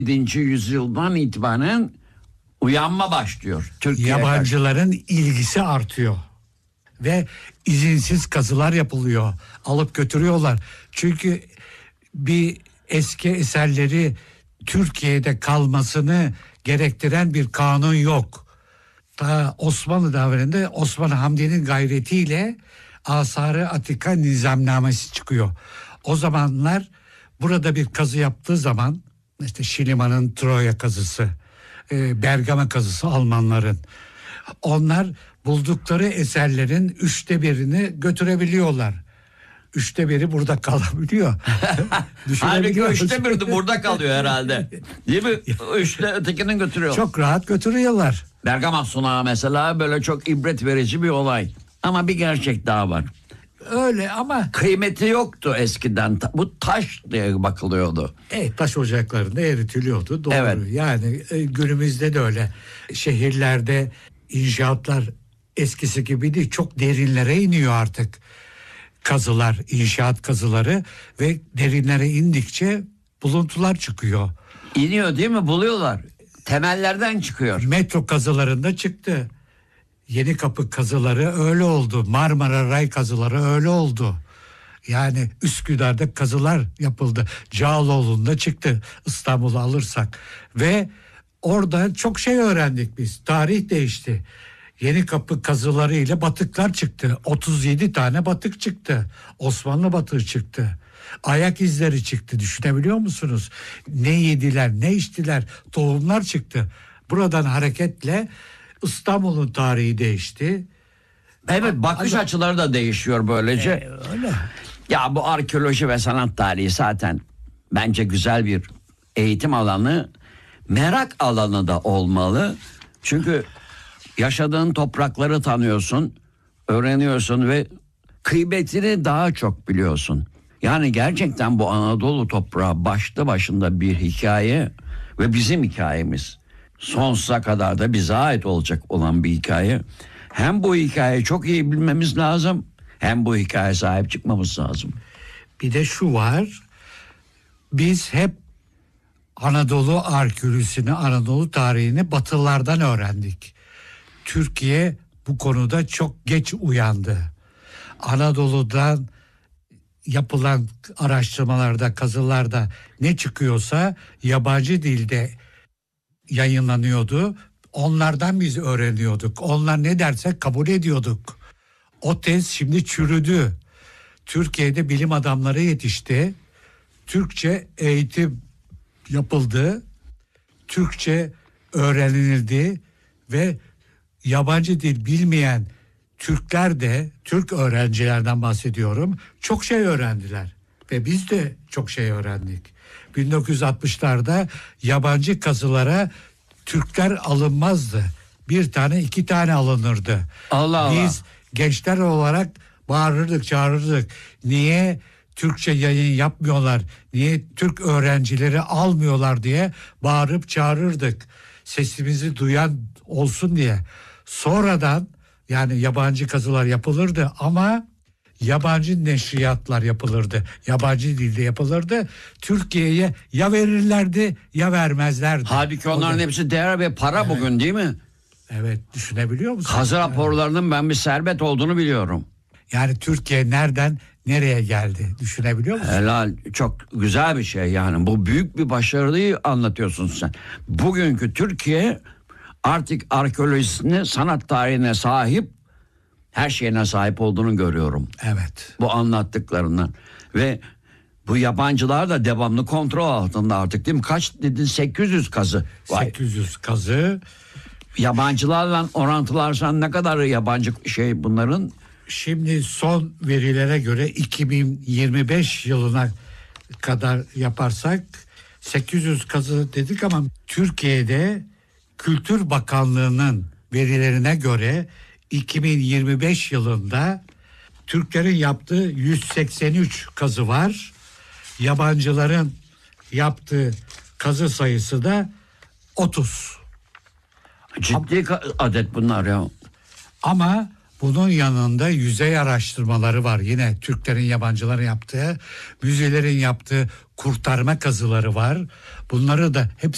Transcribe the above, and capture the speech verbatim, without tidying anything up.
yedinci yüzyıldan itibaren uyanma başlıyor Türkiye'ye. Yabancıların ilgisi artıyor ve izinsiz kazılar yapılıyor, alıp götürüyorlar. Çünkü bir eski eserleri Türkiye'de kalmasını gerektiren bir kanun yok. Ta Osmanlı devrinde Osman Hamdi'nin gayretiyle Asar-ı Atika nizamnamesi çıkıyor. O zamanlar burada bir kazı yaptığı zaman işte Şiliman'ın Troya kazısı, Bergama kazısı Almanların, onlar buldukları eserlerin üçte birini götürebiliyorlar. Üçte biri burada kalabiliyor. Halbuki üçte biri de burada kalıyor herhalde. Değil mi? Üçte ötekinin götürüyor. Çok rahat götürüyorlar. Bergama sunağı mesela böyle çok ibret verici bir olay. Ama bir gerçek daha var. Öyle ama kıymeti yoktu eskiden. Bu taş diye bakılıyordu. Evet, taş ocaklarında eritiliyordu. Doğru. Evet. Yani e, günümüzde de öyle. Şehirlerde inşaatlar eskisi gibi değil. Çok derinlere iniyor artık. Kazılar, inşaat kazıları ve derinlere indikçe buluntular çıkıyor. İniyor değil mi? Buluyorlar. Temellerden çıkıyor. Metro kazılarında çıktı. Yenikapı kazıları öyle oldu. Marmara Ray kazıları öyle oldu. Yani Üsküdar'da kazılar yapıldı. Cağaloğlu'nda çıktı, İstanbul'u alırsak. Ve orada çok şey öğrendik biz. Tarih değişti. Yenikapı kazıları ile batıklar çıktı. otuz yedi tane batık çıktı. Osmanlı batığı çıktı. Ayak izleri çıktı. Düşünebiliyor musunuz? Ne yediler, ne içtiler? Tohumlar çıktı. Buradan hareketle İstanbul'un tarihi değişti. Evet, bakış Ama, açıları da değişiyor böylece. E, öyle. Ya bu arkeoloji ve sanat tarihi zaten bence güzel bir eğitim alanı, merak alanı da olmalı. Çünkü yaşadığın toprakları tanıyorsun, öğreniyorsun ve kıymetini daha çok biliyorsun. Yani gerçekten bu Anadolu toprağı başlı başında bir hikaye ve bizim hikayemiz. Sonsuza kadar da bize ait olacak olan bir hikaye. Hem bu hikayeyi çok iyi bilmemiz lazım, hem bu hikayeye sahip çıkmamız lazım. Bir de şu var, biz hep Anadolu arkeolojisini, Anadolu tarihini Batılılardan öğrendik. Türkiye bu konuda çok geç uyandı. Anadolu'dan yapılan araştırmalarda, kazılarda ne çıkıyorsa yabancı dilde yayınlanıyordu. Onlardan biz öğreniyorduk. Onlar ne derse kabul ediyorduk. O tez şimdi çürüdü. Türkiye'de bilim adamları yetişti. Türkçe eğitim yapıldı. Türkçe öğrenildi ve yabancı dil bilmeyen Türkler de, Türk öğrencilerden bahsediyorum, çok şey öğrendiler. Ve biz de çok şey öğrendik. bin dokuz yüz altmışlarda yabancı kazılara Türkler alınmazdı. Bir tane, iki tane alınırdı. Allah Allah. Biz gençler olarak bağırırdık, çağırırdık. Niye Türkçe yayın yapmıyorlar? Niye Türk öğrencileri almıyorlar diye bağırıp çağırırdık. Sesimizi duyan olsun diye. Sonradan yani yabancı kazılar yapılırdı ama yabancı neşriyatlar yapılırdı. Yabancı dilde yapılırdı. Türkiye'ye ya verirlerdi ya vermezlerdi. Halbuki onların da, hepsi değer ve para evet. Bugün değil mi? Evet, düşünebiliyor musun? Kazı raporlarının ben bir servet olduğunu biliyorum. Yani Türkiye nereden nereye geldi? Düşünebiliyor musun? Helal, çok güzel bir şey yani. Bu büyük bir başarıyı anlatıyorsun sen. Bugünkü Türkiye artık arkeolojisine, sanat tarihine sahip, her şeyine sahip olduğunu görüyorum. Evet. Bu anlattıklarından. Ve bu yabancılar da devamlı kontrol altında artık değil mi? Kaç dedin? sekiz yüz kazı. Vay. sekiz yüz kazı. Yabancılarla orantılarsan ne kadar yabancı şey bunların? Şimdi son verilere göre iki bin yirmi beş yılına kadar yaparsak sekiz yüz kazı dedik ama Türkiye'de Kültür Bakanlığı'nın verilerine göre iki bin yirmi beş yılında Türklerin yaptığı yüz seksen üç kazı var. Yabancıların yaptığı kazı sayısı da otuz. Ciddi adet bunlar ya. Ama bunun yanında yüzey araştırmaları var. Yine Türklerin, yabancıların yaptığı, müzelerin yaptığı kurtarma kazıları var. Bunları da hepsi